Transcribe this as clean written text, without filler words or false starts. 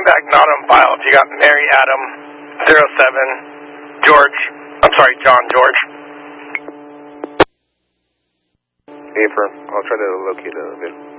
contact not on file if you got Mary Adam 07 George. I'm sorry, John George. Affirm. I'll try to locate a bit.